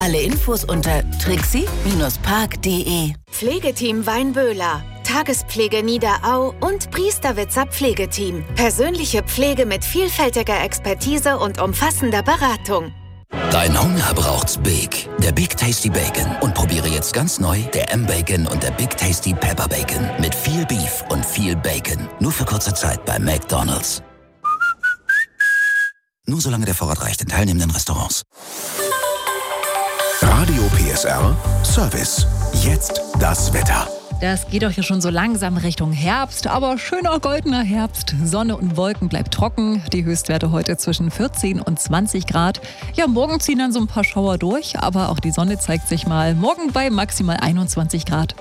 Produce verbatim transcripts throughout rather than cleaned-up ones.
Alle Infos unter trixie Bindestrich park punkt de. Pflegeteam Weinböhler, Tagespflege Niederau und Priesterwitzer Pflegeteam. Persönliche Pflege mit vielfältiger Expertise und umfassender Beratung. Dein Hunger braucht's Big. Der Big Tasty Bacon. Und probiere jetzt ganz neu der M-Bacon und der Big Tasty Pepper Bacon. Mit viel Beef und viel Bacon. Nur für kurze Zeit bei McDonald's. Nur solange der Vorrat reicht in teilnehmenden Restaurants. Radio P S R Service. Jetzt das Wetter. Das geht doch hier schon so langsam Richtung Herbst, aber schöner goldener Herbst. Sonne und Wolken bleibt trocken. Die Höchstwerte heute zwischen vierzehn und zwanzig Grad. Ja, morgen ziehen dann so ein paar Schauer durch, aber auch die Sonne zeigt sich mal. Morgen bei maximal einundzwanzig Grad.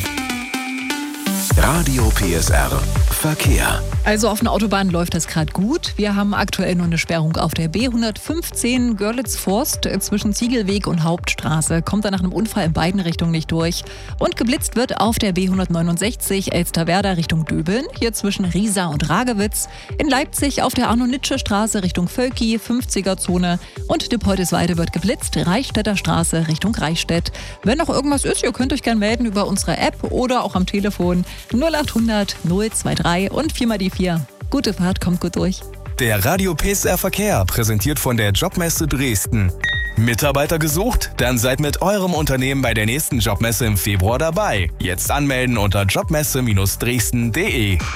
Radio P S R Verkehr. Also auf den Autobahnen läuft das gerade gut. Wir haben aktuell nur eine Sperrung auf der B hundertfünfzehn Görlitz-Forst zwischen Ziegelweg und Hauptstraße. Kommt da nach einem Unfall in beiden Richtungen nicht durch. Und geblitzt wird auf der B hundertneunundsechzig Elsterwerda Richtung Döbeln, hier zwischen Riesa und Ragewitz. In Leipzig auf der Arno-Nitsche-Straße Richtung Völki, fünfziger-Zone. Und Dippoldiswalde wird geblitzt, Reichstätter Straße Richtung Reichstätt. Wenn noch irgendwas ist, ihr könnt euch gerne melden über unsere App oder auch am Telefon null achthundert null drei drei und vier mal die vier. Gute Fahrt, kommt gut durch. Der Radio P S R Verkehr, präsentiert von der Jobmesse Dresden. Mitarbeiter gesucht? Dann seid mit eurem Unternehmen bei der nächsten Jobmesse im Februar dabei. Jetzt anmelden unter jobmesse Bindestrich dresden punkt de.